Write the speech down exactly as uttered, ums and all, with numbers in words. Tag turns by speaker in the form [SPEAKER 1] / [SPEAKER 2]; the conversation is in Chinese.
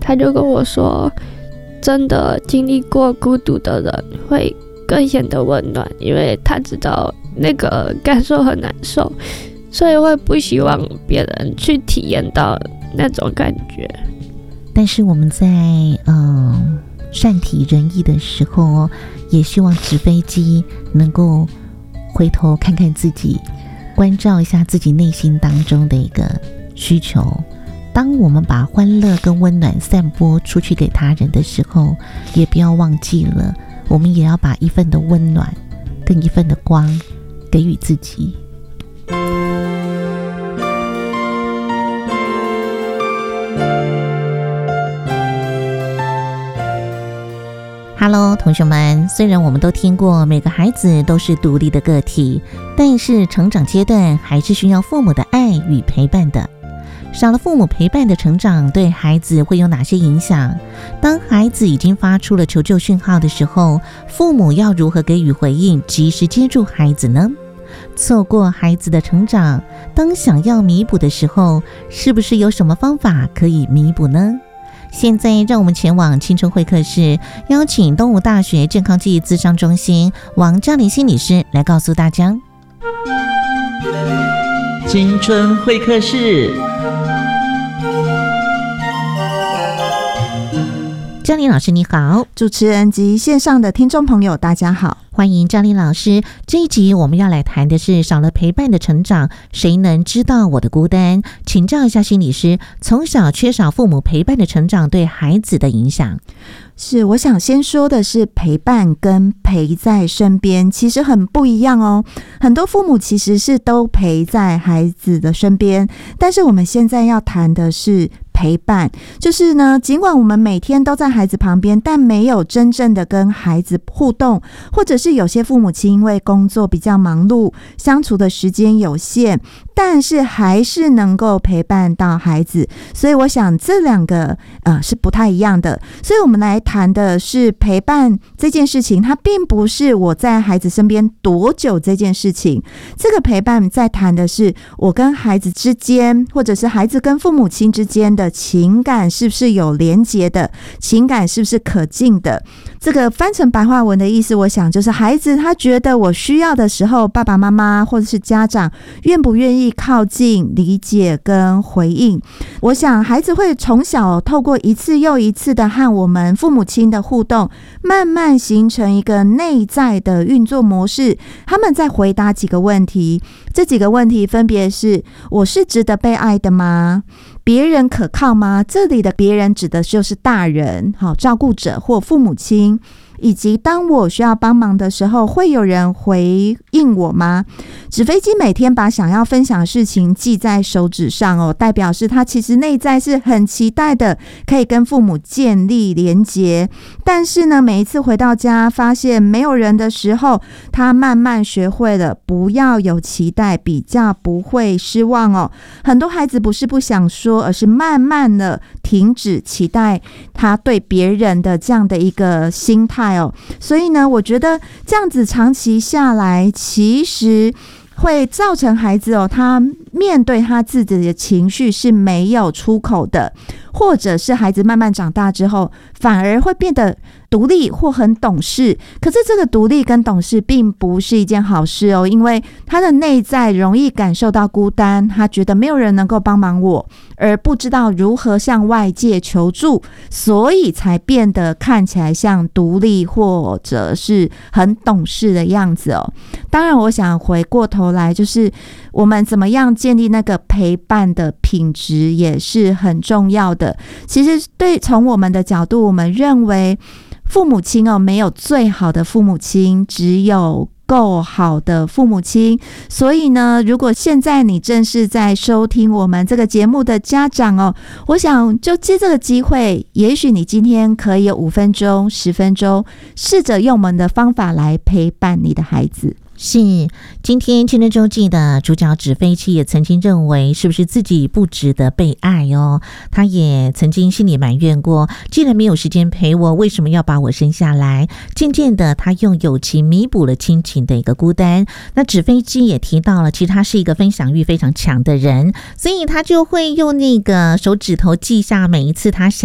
[SPEAKER 1] 他就跟我说，真的经历过孤独的人会更显得温暖，因为他知道那个感受很难受，所以会不希望别人去体验到那种感觉。
[SPEAKER 2] 但是我们在嗯善体人意的时候，也希望纸飞机能够回头看看自己，关照一下自己内心当中的一个需求。当我们把欢乐跟温暖散播出去给他人的时候，也不要忘记了，我们也要把一份的温暖跟一份的光给予自己。Hello， 同学们，虽然我们都听过每个孩子都是独立的个体，但是成长阶段还是需要父母的爱与陪伴的。少了父母陪伴的成长，对孩子会有哪些影响？当孩子已经发出了求救讯号的时候，父母要如何给予回应，及时接住孩子呢？错过孩子的成长，当想要弥补的时候，是不是有什么方法可以弥补呢？现在让我们前往青春会客室，邀请东吴大学健康记忆咨商中心王嘉玲心理师来告诉大家。
[SPEAKER 3] 青春会客室，
[SPEAKER 2] 嘉玲老师你好，
[SPEAKER 4] 主持人及线上的听众朋友大家好，
[SPEAKER 2] 欢迎嘉玲老师。这一集我们要来谈的是少了陪伴的成长，谁能知道我的孤单？请教一下心理师，从小缺少父母陪伴的成长对孩子的影响。
[SPEAKER 4] 是，我想先说的是陪伴跟陪在身边其实很不一样哦。很多父母其实是都陪在孩子的身边，但是我们现在要谈的是陪伴，就是呢，尽管我们每天都在孩子旁边，但没有真正的跟孩子互动，或者是有些父母亲因为工作比较忙碌，相处的时间有限，但是还是能够陪伴到孩子。所以我想这两个呃是不太一样的。所以我们来谈的是陪伴这件事情，它并不是我在孩子身边多久这件事情。这个陪伴在谈的是我跟孩子之间，或者是孩子跟父母亲之间的情感是不是有连结的，情感是不是可敬的。这个翻成白话文的意思，我想就是孩子他觉得我需要的时候，爸爸妈妈或者是家长愿不愿意靠近、理解跟回应。我想孩子会从小透过一次又一次的和我们父母亲的互动，慢慢形成一个内在的运作模式。他们在回答几个问题，这几个问题分别是：我是值得被爱的吗？别人可靠吗？这里的别人指的就是大人、好照顾者或父母亲，以及当我需要帮忙的时候，会有人回应我吗？纸飞机每天把想要分享的事情记在手指上哦，代表是他其实内在是很期待的，可以跟父母建立连结。但是呢，每一次回到家发现没有人的时候，他慢慢学会了不要有期待，比较不会失望哦。很多孩子不是不想说，而是慢慢的停止期待他对别人的这样的一个心态哦。所以呢，我觉得这样子长期下来，其实会造成孩子哦，他面对他自己的情绪是没有出口的，或者是孩子慢慢长大之后，反而会变得独立或很懂事。可是这个独立跟懂事并不是一件好事哦，因为他的内在容易感受到孤单，他觉得没有人能够帮忙我，而不知道如何向外界求助，所以才变得看起来像独立或者是很懂事的样子哦。当然我想回过头来，就是我们怎么样建立那个陪伴的品质也是很重要的。其实对从我们的角度，我们认为父母亲哦，没有最好的父母亲，只有够好的父母亲。所以呢，如果现在你正是在收听我们这个节目的家长哦，我想就借这个机会，也许你今天可以有五分钟、十分钟，试着用我们的方法来陪伴你的孩子。
[SPEAKER 2] 是，今天青春周记的主角纸飞机也曾经认为是不是自己不值得被爱哦，他也曾经心里埋怨过，既然没有时间陪我，为什么要把我生下来？渐渐的他用友情弥补了亲情的一个孤单。那纸飞机也提到了，其实他是一个分享欲非常强的人，所以他就会用那个手指头记下每一次他想